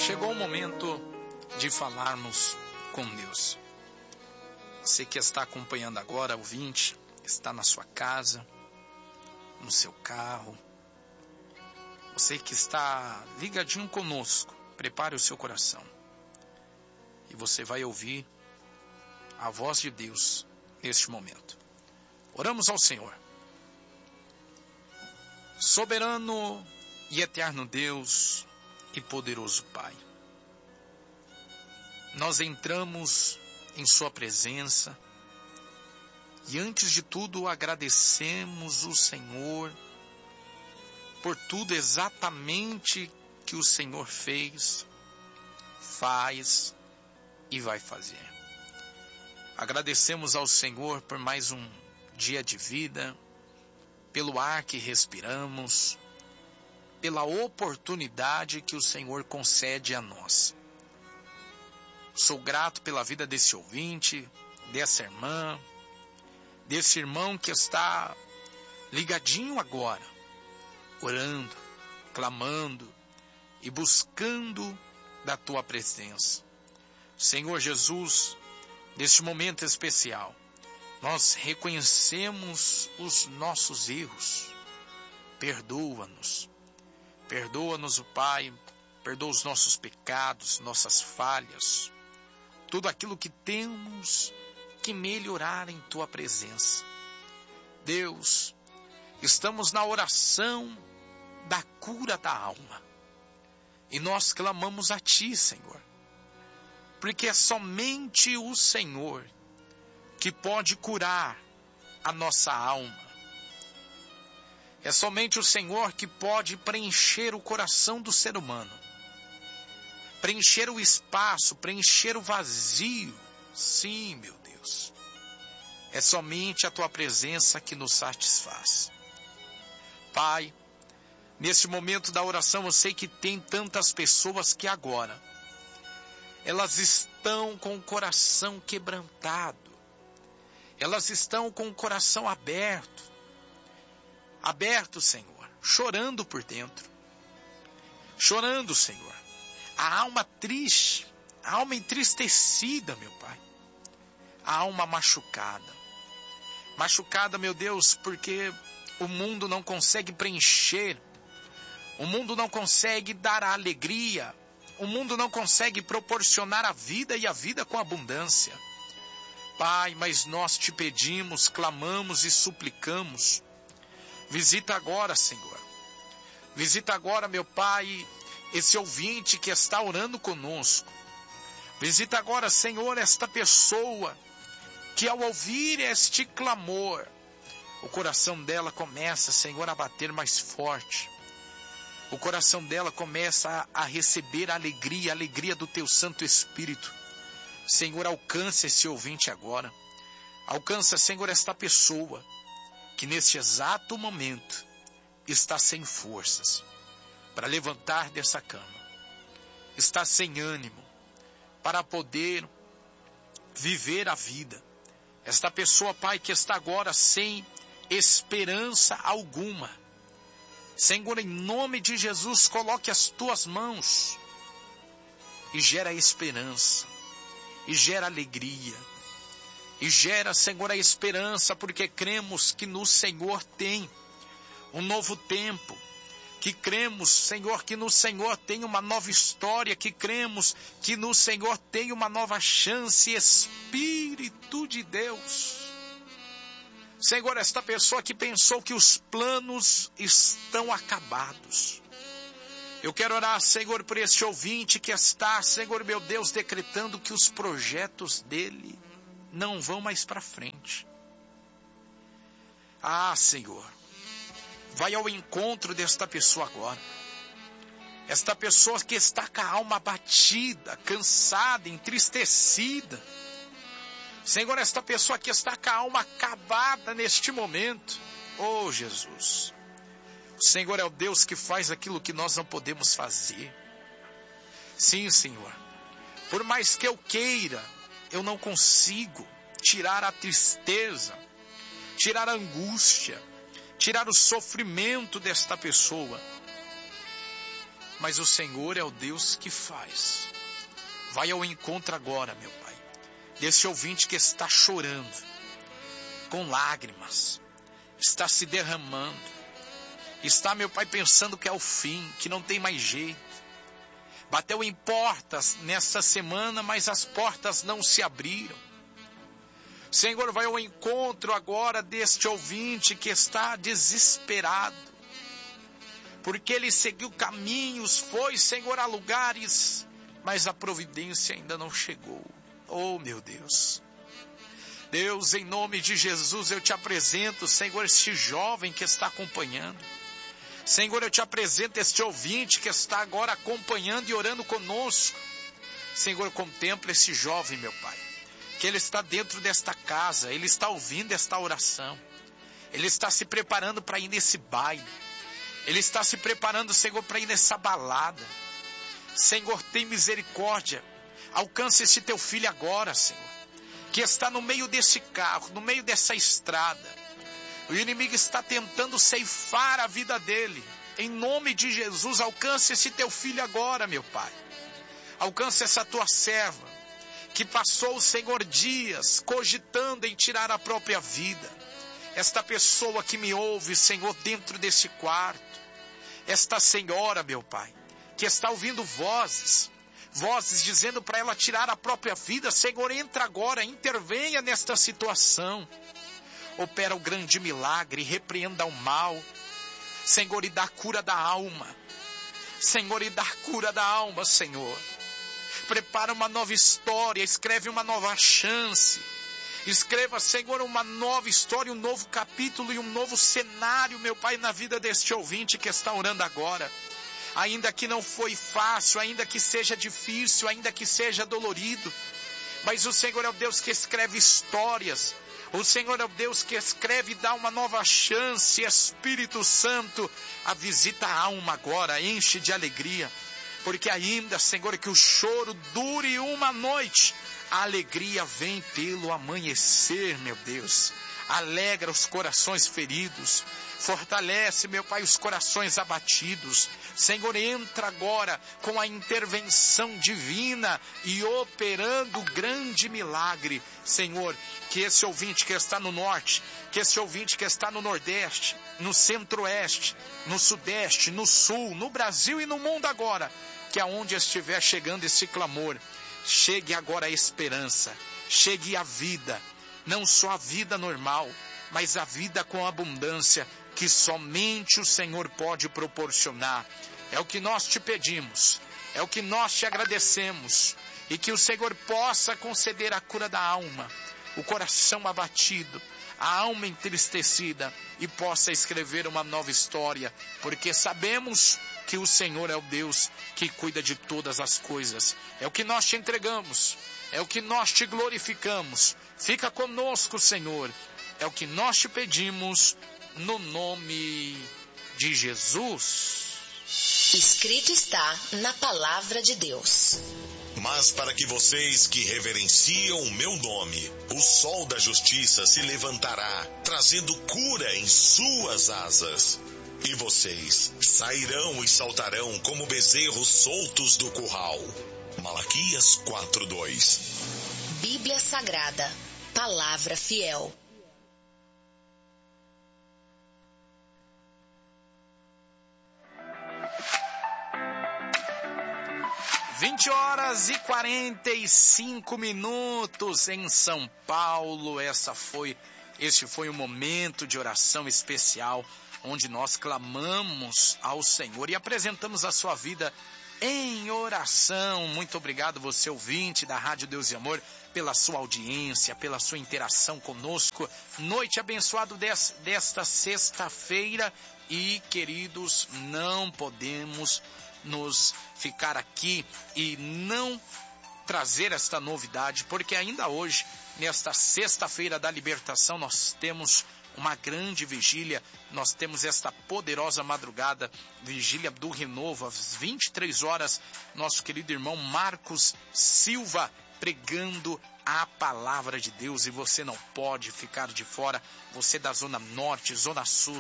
Chegou o momento de falarmos com Deus. Você que está acompanhando agora, ouvinte, está na sua casa, no seu carro. Você que está ligadinho conosco, prepare o seu coração. E você vai ouvir a voz de Deus neste momento. Oramos ao Senhor. Soberano e eterno Deus e poderoso Pai, nós entramos em sua presença e antes de tudo agradecemos o Senhor por tudo exatamente que o Senhor fez, faz e vai fazer. Agradecemos ao Senhor por mais um dia de vida, pelo ar que respiramos, pela oportunidade que o Senhor concede a nós. Sou grato pela vida desse ouvinte, dessa irmã, desse irmão que está ligadinho agora, orando, clamando e buscando da tua presença. Senhor Jesus, neste momento especial, nós reconhecemos os nossos erros. Perdoa-nos. Perdoa-nos, Pai, perdoa os nossos pecados, nossas falhas, tudo aquilo que temos que melhorar em tua presença. Deus, estamos na oração da cura da alma. E nós clamamos a ti, Senhor, porque é somente o Senhor que pode curar a nossa alma. É somente o Senhor que pode preencher o coração do ser humano, preencher o espaço, preencher o vazio. Sim, meu Deus, é somente a tua presença que nos satisfaz. Pai, nesse momento da oração, eu sei que tem tantas pessoas que agora elas estão com o coração quebrantado, elas estão com o coração aberto, Senhor, chorando por dentro, chorando, Senhor, a alma triste, a alma entristecida, meu Pai, a alma machucada, meu Deus, porque o mundo não consegue preencher, o mundo não consegue dar a alegria, o mundo não consegue proporcionar a vida e a vida com abundância. Pai, mas nós te pedimos, clamamos e suplicamos. Visita agora, Senhor. Visita agora, meu Pai, esse ouvinte que está orando conosco. Visita agora, Senhor, esta pessoa que ao ouvir este clamor, o coração dela começa, Senhor, a bater mais forte. O coração dela começa a receber a alegria do teu Santo Espírito. Senhor, alcança esse ouvinte agora. Alcança, Senhor, esta pessoa que neste exato momento está sem forças para levantar dessa cama. Está sem ânimo para poder viver a vida. Esta pessoa, Pai, que está agora sem esperança alguma. Senhor, em nome de Jesus, coloque as tuas mãos e gera esperança, e gera alegria, e gera, Senhor, a esperança, porque cremos que no Senhor tem um novo tempo, que cremos, Senhor, que no Senhor tem uma nova história, que cremos que no Senhor tem uma nova chance. Espírito de Deus, Senhor, esta pessoa que pensou que os planos estão acabados, eu quero orar, Senhor, por este ouvinte que está, Senhor, meu Deus, decretando que os projetos dele não vão mais para frente. Ah, Senhor, vai ao encontro desta pessoa agora. Esta pessoa que está com a alma abatida, cansada, entristecida. Senhor, esta pessoa que está com a alma acabada neste momento. Oh, Jesus, o Senhor é o Deus que faz aquilo que nós não podemos fazer. Sim, Senhor, por mais que eu queira, eu não consigo tirar a tristeza, tirar a angústia, tirar o sofrimento desta pessoa. mas o Senhor é o Deus que faz. Vai ao encontro agora, meu Pai, desse ouvinte que está chorando, com lágrimas, está se derramando, está, meu Pai, pensando que é o fim, que não tem mais jeito. Bateu em portas nesta semana, mas as portas não se abriram. Senhor, vai ao encontro agora deste ouvinte que está desesperado, porque ele seguiu caminhos, foi, Senhor, a lugares, mas a providência ainda não chegou. Oh, meu Deus. Deus, em nome de Jesus, eu te apresento, Senhor, este jovem que está acompanhando. Senhor, eu te apresento este ouvinte que está agora acompanhando e orando conosco. Senhor, contempla esse jovem, meu Pai, que ele está dentro desta casa, ele está ouvindo esta oração. Ele está se preparando para ir nesse baile. Ele está se preparando, Senhor, para ir nessa balada. Senhor, tem misericórdia. Alcança esse teu filho agora, Senhor, que está no meio desse carro, no meio dessa estrada. O inimigo está tentando ceifar a vida dele. Em nome de Jesus, alcance esse teu filho agora, meu Pai. Alcance essa tua serva, que passou, Senhor, dias cogitando em tirar a própria vida. Esta pessoa que me ouve, Senhor, dentro desse quarto. Esta senhora, meu Pai, que está ouvindo vozes dizendo para ela tirar a própria vida. Senhor, entra agora, intervenha nesta situação. Opera o grande milagre, repreenda o mal. Senhor, e dá cura da alma. Senhor, e dá cura da alma, Senhor. Prepara uma nova história, escreve uma nova chance. Escreva, Senhor, uma nova história, um novo capítulo e um novo cenário, meu Pai, na vida deste ouvinte que está orando agora. Ainda que não foi fácil, ainda que seja difícil, ainda que seja dolorido, mas o Senhor é o Deus que escreve histórias. O Senhor é o Deus que escreve e dá uma nova chance. Espírito Santo, a visita a alma agora, enche de alegria. Porque ainda, Senhor, que o choro dure uma noite, a alegria vem pelo amanhecer, meu Deus. Alegra os corações feridos, fortalece, meu Pai, os corações abatidos. Senhor, entra agora com a intervenção divina e operando grande milagre. Senhor, que esse ouvinte que está no norte, que esse ouvinte que está no nordeste, no centro-oeste, no sudeste, no sul, no Brasil e no mundo agora, que aonde estiver chegando esse clamor, chegue agora a esperança, chegue a vida. Não só a vida normal, mas a vida com abundância que somente o Senhor pode proporcionar. É o que nós te pedimos, é o que nós te agradecemos, e que o Senhor possa conceder a cura da alma, o coração abatido, a alma entristecida, e possa escrever uma nova história, porque sabemos que o Senhor é o Deus que cuida de todas as coisas. É o que nós te entregamos, é o que nós te glorificamos. Fica conosco, Senhor. É o que nós te pedimos, no nome de Jesus. Escrito está na palavra de Deus. Mas para que vocês que reverenciam o meu nome, o sol da justiça se levantará, trazendo cura em suas asas. E vocês sairão e saltarão como bezerros soltos do curral. Malaquias 4:2. Bíblia Sagrada, palavra fiel. Horas e 45 minutos em São Paulo. Este foi um momento de oração especial, onde nós clamamos ao Senhor e apresentamos a sua vida em oração. Muito obrigado, você ouvinte da Rádio Deus e Amor, pela sua audiência, pela sua interação conosco. Noite abençoada desta sexta-feira. E, queridos, não podemos nos ficar aqui e não trazer esta novidade, porque ainda hoje, nesta sexta-feira da libertação, nós temos uma grande vigília, nós temos esta poderosa madrugada, vigília do renovo, às 23 horas, nosso querido irmão Marcos Silva pregando a palavra de Deus, e você não pode ficar de fora, você da Zona Norte, Zona Sul,